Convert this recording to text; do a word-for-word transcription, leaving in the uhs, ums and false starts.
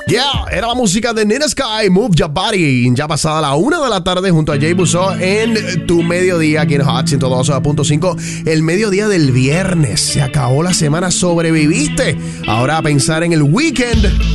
Yeah, era la música de Nina Sky, Move Your Body. Ya pasada la una de la tarde junto a Jay Busso en tu mediodía aquí en Hot ciento dos punto cinco. El mediodía del viernes. Se acabó la semana, sobreviviste. Ahora a pensar en el weekend.